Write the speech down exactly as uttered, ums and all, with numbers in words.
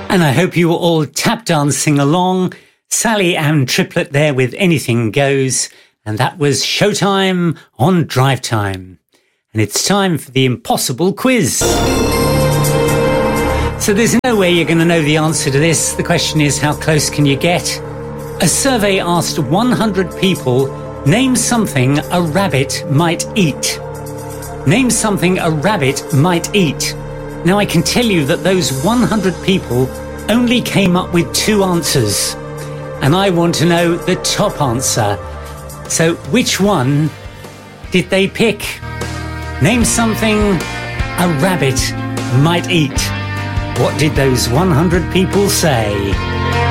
And I hope you were all tap dancing along. Sally and Triplet there with Anything Goes. And that was Showtime on Drive Time. And it's time for the impossible quiz. So there's no way you're going to know the answer to this. The question is, how close can you get? A survey asked one hundred people, name something a rabbit might eat. Name something a rabbit might eat. Now I can tell you that those one hundred people only came up with two answers. And I want to know the top answer. So which one did they pick? Name something a rabbit might eat. What did those one hundred people say?